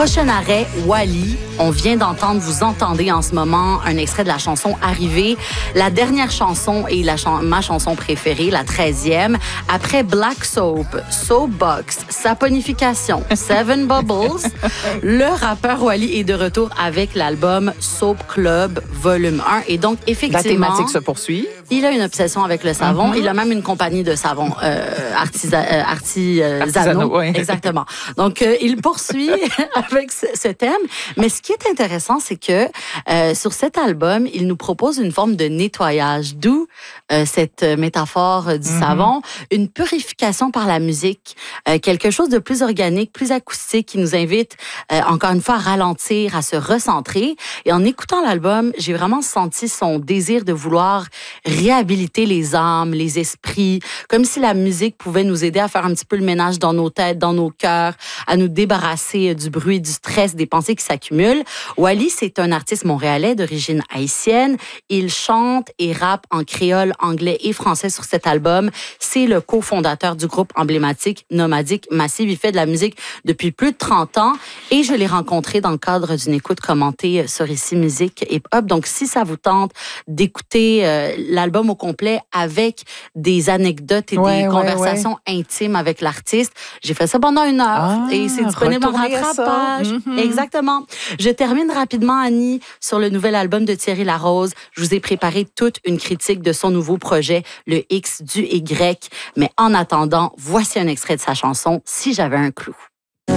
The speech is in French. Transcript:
Prochain arrêt, Wally. On vient d'entendre, vous entendez en ce moment un extrait de la chanson Arrivée. La dernière chanson est ma chanson préférée, la 13e. Après Black Soap, Soapbox, Saponification, Seven Bubbles, le rappeur Wally est de retour avec l'album Soap Club Volume 1. Et donc, effectivement... La thématique se poursuit. Il a une obsession avec le savon. Il a même une compagnie de savon artisanaux. Oui. Exactement. Donc, il poursuit avec ce thème. Mais ce qui est intéressant, c'est que sur cet album, il nous propose une forme de nettoyage, d'où cette métaphore du savon, une purification par la musique, quelque chose de plus organique, plus acoustique, qui nous invite encore une fois à ralentir, à se recentrer. Et en écoutant l'album, j'ai vraiment senti son désir de vouloir réhabiliter les âmes, les esprits, comme si la musique pouvait nous aider à faire un petit peu le ménage dans nos têtes, dans nos cœurs, à nous débarrasser du bruit, du stress, des pensées qui s'accumulent. Wally, c'est un artiste montréalais d'origine haïtienne. Il chante et rappe en créole, anglais et français sur cet album. C'est le cofondateur du groupe emblématique Nomadic Massive. Il fait de la musique depuis plus de 30 ans et je l'ai rencontré dans le cadre d'une écoute commentée sur Ici Musique Hip Hop. Donc, si ça vous tente d'écouter l'album au complet avec des anecdotes et des conversations intimes avec l'artiste, j'ai fait ça pendant 1 heure et c'est disponible en rattrapage. Exactement. Je termine rapidement, Annie, sur le nouvel album de Thierry Larose. Je vous ai préparé toute une critique de son nouveau projet, le X du Y. Mais en attendant, voici un extrait de sa chanson « Si j'avais un clou ».